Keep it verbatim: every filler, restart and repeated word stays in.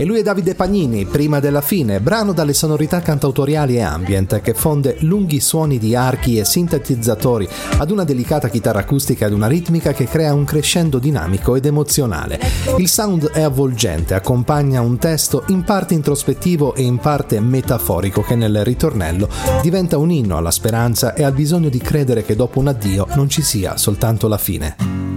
E lui è Davide Pagnini, Prima della fine, brano dalle sonorità cantautoriali e ambient che fonde lunghi suoni di archi e sintetizzatori ad una delicata chitarra acustica ed una ritmica che crea un crescendo dinamico ed emozionale. Il sound è avvolgente, accompagna un testo in parte introspettivo e in parte metaforico che nel ritornello diventa un inno alla speranza e al bisogno di credere che dopo un addio non ci sia soltanto la fine.